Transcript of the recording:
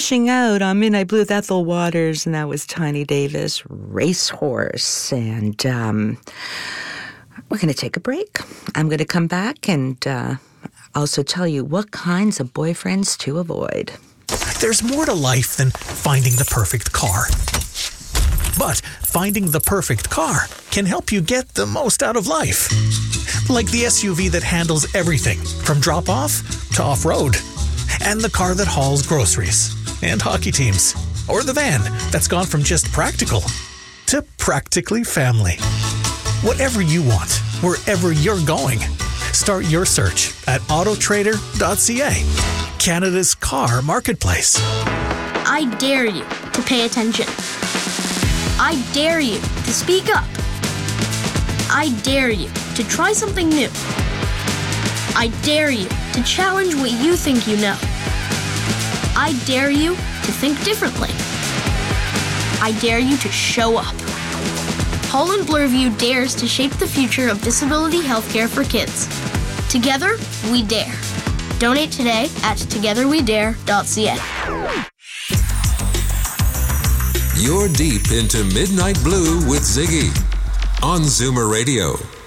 finishing out on Midnight Blue with Ethel Waters, and that was Tiny Davis, Racehorse. And we're going to take a break. I'm going to come back and also tell you what kinds of boyfriends to avoid. There's more to life than finding the perfect car. But finding the perfect car can help you get the most out of life. Like the SUV that handles everything from drop-off to off-road. And the car that hauls groceries and hockey teams. Or the van that's gone from just practical to practically family. Whatever you want, wherever you're going. Start your search at autotrader.ca, Canada's car marketplace. I dare you to pay attention. I dare you to speak up. I dare you to try something new. I dare you to challenge what you think you know. I dare you to think differently. I dare you to show up. Holland Bloorview dares to shape the future of disability healthcare for kids. Together, we dare. Donate today at togetherwedare.ca. You're deep into Midnight Blue with Ziggy on Zoomer Radio.